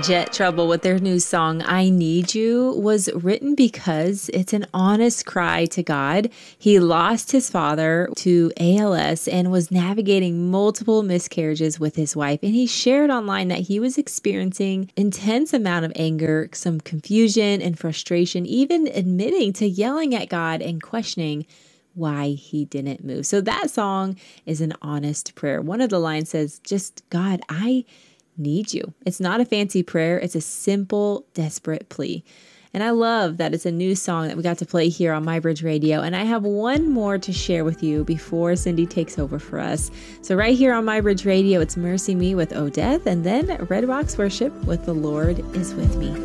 Jet Trouble with their new song, I Need You, was written because it's an honest cry to God. He lost his father to ALS and was navigating multiple miscarriages with his wife. And he shared online that he was experiencing intense amount of anger, some confusion and frustration, even admitting to yelling at God and questioning why he didn't move. So that song is an honest prayer. One of the lines says, just God, I need you. It's not a fancy prayer. It's a simple, desperate plea. And I love that it's a new song that we got to play here on MyBridge Radio. And I have one more to share with you before Cindy takes over for us. So right here on MyBridge Radio, it's Mercy Me with Odeth, and then Red Rocks Worship with The Lord Is With Me.